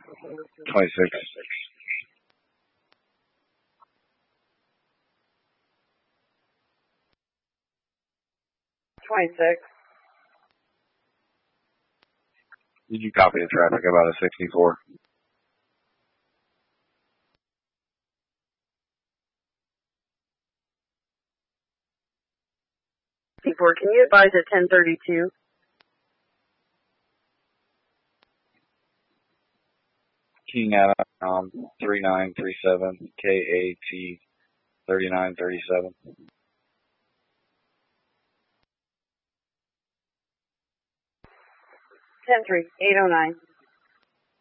26. Did you copy the traffic about a 64? Can you advise at 1032? King Adam 3937 KAT 3937. 10-3, 809.